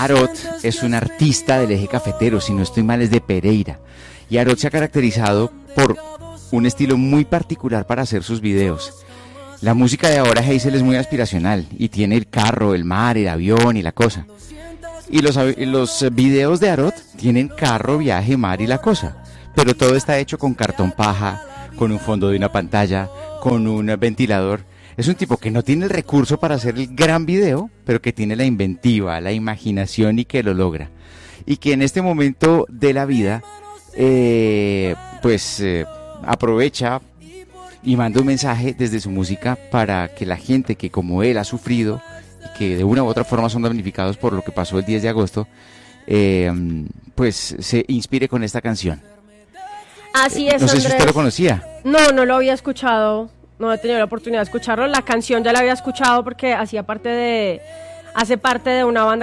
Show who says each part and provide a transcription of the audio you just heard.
Speaker 1: Arot es un artista del eje cafetero, si no estoy mal es de Pereira. Y Arot se ha caracterizado por un estilo muy particular para hacer sus videos. La música de ahora, Hazel, es muy aspiracional y tiene el carro, el mar, el avión y la cosa. Y los videos de Arot tienen carro, viaje, mar y la cosa. Pero todo está hecho con cartón paja, con un fondo de una pantalla, con un ventilador. Es un tipo que no tiene el recurso para hacer el gran video, pero que tiene la inventiva, la imaginación y que lo logra. Y que en este momento de la vida, aprovecha y manda un mensaje desde su música para que la gente que como él ha sufrido y que de una u otra forma son damnificados por lo que pasó el 10 de agosto, pues se inspire con esta canción.
Speaker 2: Así es,
Speaker 1: no sé
Speaker 2: Andrés.
Speaker 1: si usted lo conocía.
Speaker 2: No lo había escuchado, no he tenido la oportunidad de escucharlo. La canción ya la había escuchado porque hace parte de una banda